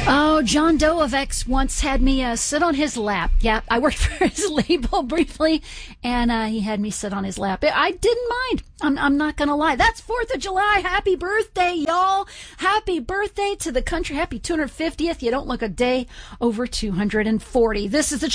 Oh, John Doe of X once had me sit on his lap. Yeah, I worked for his label briefly, and he had me sit on his lap. I didn't mind. I'm not going to lie. That's 4th of July. Happy birthday, y'all. Happy birthday to the country. Happy 250th. You don't look a day over 240. This is the